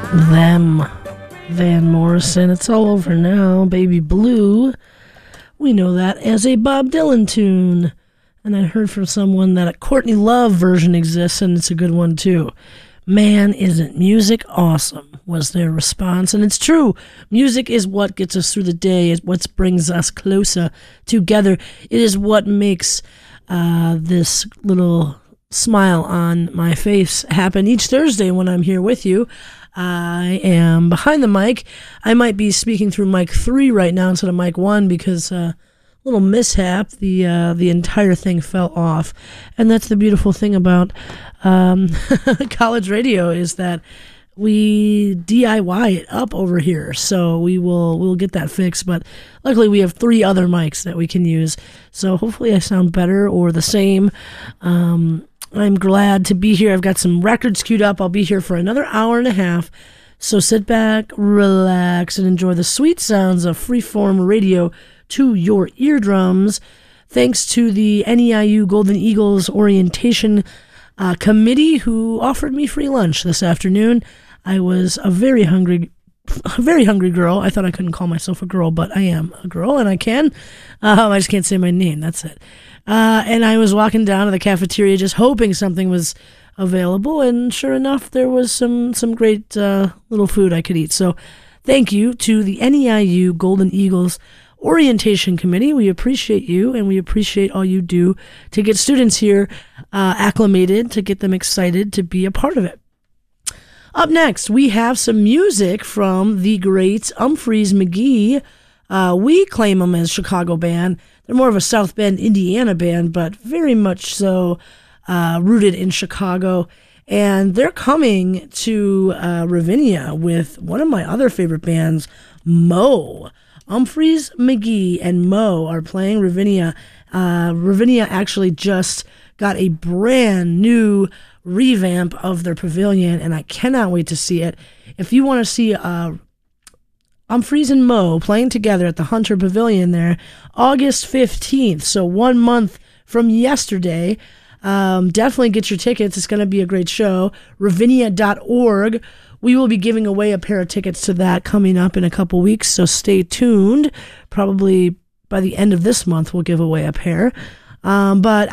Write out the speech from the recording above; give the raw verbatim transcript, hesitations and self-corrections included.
Them. Van Morrison. It's all over now. Baby Blue. We know that as a Bob Dylan tune. And I heard from someone that a Courtney Love version exists, and it's a good one too. Man, isn't music awesome, was their response. And it's true. Music is what gets us through the day. It's what brings us closer together. It is what makes uh, this little smile on my face happen each Thursday when I'm here with you. I am behind the mic. I might be speaking through mic three right now instead of mic one because uh, little mishap. The uh, the entire thing fell off, and that's the beautiful thing about um, college radio is that we D I Y it up over here. So we will we'll get that fixed. But luckily, we have three other mics that we can use. So hopefully, I sound better or the same. Um, I'm glad to be here. I've got some records queued up. I'll be here for another hour and a half. So sit back, relax, and enjoy the sweet sounds of freeform radio to your eardrums. Thanks to the N E I U Golden Eagles Orientation uh, Committee who offered me free lunch this afternoon. I was a very hungry a very hungry girl. I thought I couldn't call myself a girl, but I am a girl, and I can. Uh, I just can't say my name. That's it. Uh, and I was walking down to the cafeteria just hoping something was available, and sure enough, there was some, some great uh, little food I could eat. So thank you to the N E I U Golden Eagles Orientation Committee. We appreciate you, and we appreciate all you do to get students here uh, acclimated, to get them excited to be a part of it. Up next, we have some music from the great Umphrey's McGee. Uh, we claim them as Chicago band. They're more of a South Bend, Indiana band, but very much so uh, rooted in Chicago. And they're coming to uh, Ravinia with one of my other favorite bands, Mo. Umphrey's McGee and Mo are playing Ravinia. Uh, Ravinia actually just got a brand new revamp of their pavilion, and I cannot wait to see it. If you want to see uh, Umphrey's and Mo playing together at the Hunter Pavilion there, August fifteenth, so one month from yesterday, um, definitely get your tickets. It's going to be a great show. Ravinia dot org. We will be giving away a pair of tickets to that coming up in a couple weeks, so stay tuned. Probably by the end of this month, we'll give away a pair. Um, but